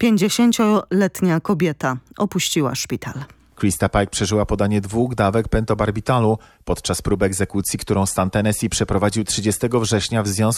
50-letnia kobieta opuściła szpital. Krista Pike przeżyła podanie 2 dawek pentobarbitalu podczas próby egzekucji, którą stan Tennessee przeprowadził 30 września w związku